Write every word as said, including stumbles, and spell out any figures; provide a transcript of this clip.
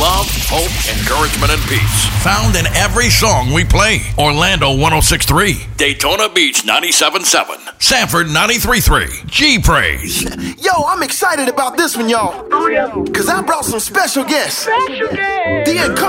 love, hope, encouragement, and peace. Found in every song we play. Orlando one oh six point three. Daytona Beach ninety-seven point seven. Sanford ninety-three point three. G-Praise. Yo, I'm excited about this one, y'all. Because I brought some special guests. Special guests. The incomparable